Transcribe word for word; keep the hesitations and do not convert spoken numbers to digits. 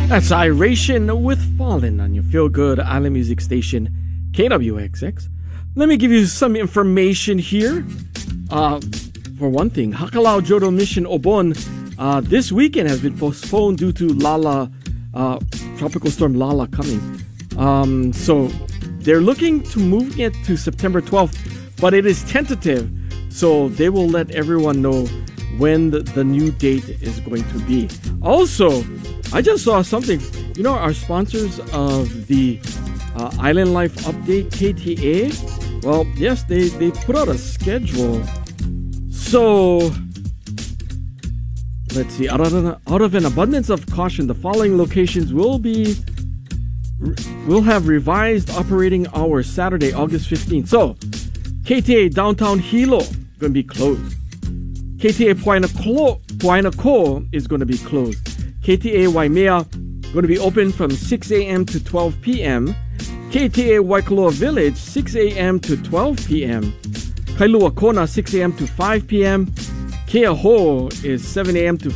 That's Iration with Fallen on your feel-good island music station, K W X X. Let me give you some information here. Uh, for one thing, Hakalau Jodo Mission Obon uh, this weekend has been postponed due to Lala, uh, Tropical Storm Lala coming. Um, so they're looking to move it to September twelfth, but it is tentative. So they will let everyone know when the, the new date is going to be. Also, I just saw something. You know, our sponsors of the uh, Island Life Update, K T A, well, yes, they, they put out a schedule. So, let's see. Out of, an, out of an abundance of caution, the following locations will be will have revised operating hours Saturday, August fifteenth. So, K T A Downtown Hilo going to be closed. K T A Puayna Ko is going to be closed. K T A Waimea going to be open from six a.m. to twelve p.m. K T A Waikoloa Village six a.m. to twelve p.m. Kailua Kona six a.m. to five p.m. Keaho is seven a.m. to